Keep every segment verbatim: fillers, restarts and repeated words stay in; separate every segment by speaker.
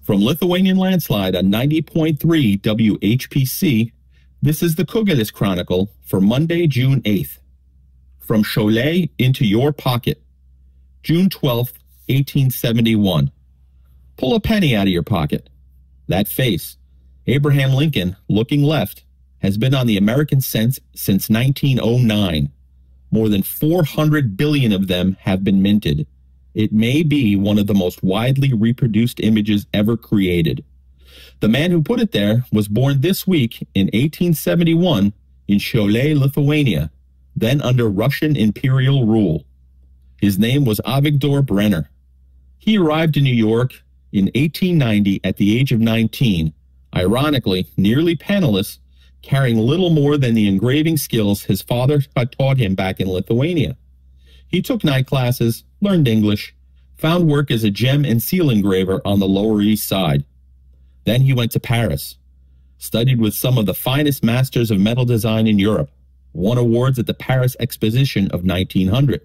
Speaker 1: From Lithuanian Landslide on ninety point three W H P C, this is the Kugelis Chronicle for Monday, June eighth. From Cholet into Your Pocket, June twelfth, eighteen seventy-one. Pull a penny out of your pocket. That face, Abraham Lincoln, looking left, has been on the American cents since nineteen oh nine. More than four hundred billion of them have been minted. It may be one of the most widely reproduced images ever created. The man who put it there was born this week in eighteen seventy-one in Cholet, Lithuania, then under Russian imperial rule. His name was Avigdor Brenner. He arrived in New York in eighteen ninety at the age of nineteen, ironically nearly penniless, carrying little more than the engraving skills his father had taught him back in Lithuania. He took night classes, learned English, found work as a gem and seal engraver on the Lower East Side. Then he went to Paris, studied with some of the finest masters of metal design in Europe, won awards at the Paris Exposition of nineteen hundred.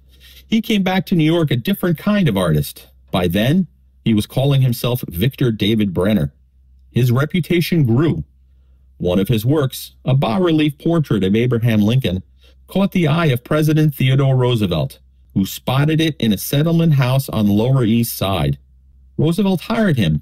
Speaker 1: He came back to New York a different kind of artist. By then, he was calling himself Victor David Brenner. His reputation grew. One of his works, a bas-relief portrait of Abraham Lincoln, caught the eye of President Theodore Roosevelt, who spotted it in a settlement house on the Lower East Side. Roosevelt hired him.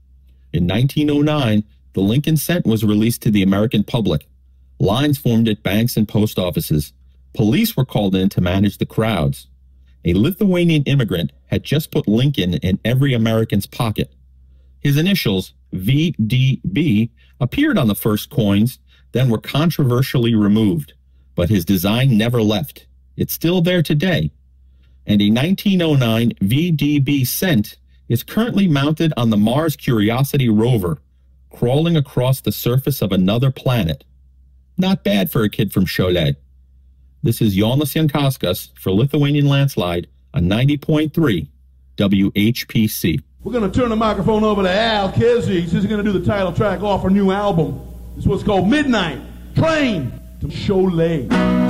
Speaker 1: In nineteen oh nine, the Lincoln Cent was released to the American public. Lines formed at banks and post offices. Police were called in to manage the crowds. A Lithuanian immigrant had just put Lincoln in every American's pocket. His initials, V D B, appeared on the first coins, then were controversially removed. But his design never left. It's still there today. And a nineteen oh nine V D B cent is currently mounted on the Mars Curiosity rover, crawling across the surface of another planet. Not bad for a kid from Cholet. This is Jonas Jankauskas for Lithuanian Landslide on ninety point three W H P C.
Speaker 2: We're going to turn the microphone over to Al Kesey. He's going to do the title track off our new album. This one's called Midnight Train to Cholet.